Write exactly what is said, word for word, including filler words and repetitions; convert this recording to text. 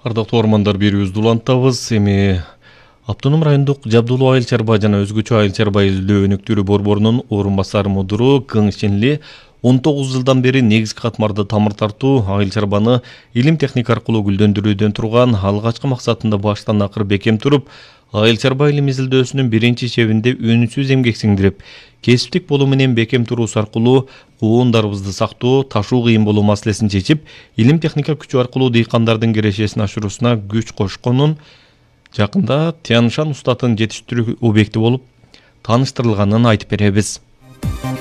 Ардактуу ормандар берүүбүздү улантабыз. Эми Автоном райондук жабдуулуу айыл чарба жана өзгөчө айыл чарба изилдөө өнүктүрүү борборунун орун басары мудуру Кың Шинли он тогуз жылдан бери негизги катмарды тамыр тартуу, айыл чарбаны илим техника аркылуу гүлдөндүрүүдөн турган алгачкы максатында баштан акыр бекем туруп, айыл чарба илим изилдөөсүнүн биринчи чебинде үнсүз эмгек сиңдирип, кесиптик болуу менен бекем туруусу аркылуу куундарыбызды сактоо, ташуу кыйын болуу маселесин чечип, илим техника күчү аркылуу дыйкандардын кирешесин ашыруусуна күч кошконун жакында Тянь Шань устатын жетиштирүү объекти болуп тааныштырылганын айтып беребиз.